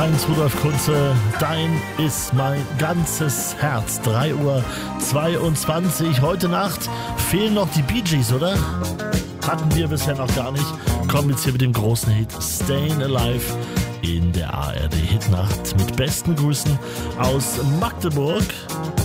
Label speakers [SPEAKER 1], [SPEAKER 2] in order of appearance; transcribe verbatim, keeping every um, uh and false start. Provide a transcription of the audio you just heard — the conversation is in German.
[SPEAKER 1] eins, Rudolf Kunze, dein ist mein ganzes Herz. drei Uhr zweiundzwanzig. Heute Nacht fehlen noch die Bee Gees, oder? Hatten wir bisher noch gar nicht. Kommen jetzt hier mit dem großen Hit Stayin' Alive in der A R D Hitnacht. Mit besten Grüßen aus Magdeburg.